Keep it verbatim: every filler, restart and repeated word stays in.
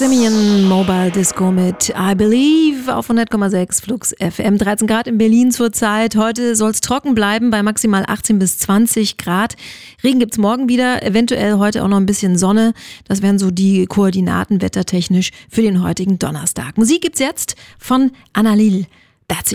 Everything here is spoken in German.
Simeon Mobile Disco mit I Believe auf hundert Komma sechs Flux F M. dreizehn Grad in Berlin zurzeit. Heute soll es trocken bleiben bei maximal achtzehn bis zwanzig Grad. Regen gibt's morgen wieder, eventuell heute auch noch ein bisschen Sonne. Das wären so die Koordinaten wettertechnisch für den heutigen Donnerstag. Musik gibt's jetzt von Anna Lil.